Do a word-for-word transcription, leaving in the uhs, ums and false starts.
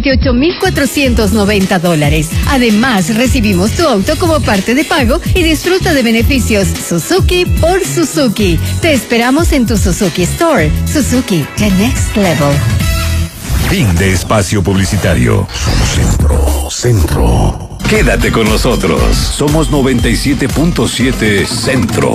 veintiocho mil cuatrocientos noventa dólares. Además, recibimos tu auto como parte de pago y disfruta de beneficios Suzuki por Suzuki. Te esperamos en tu Suzuki Store. Suzuki, the next level. Fin de espacio publicitario. Somos Centro, Centro. Quédate con nosotros. Somos noventa y siete punto siete Centro.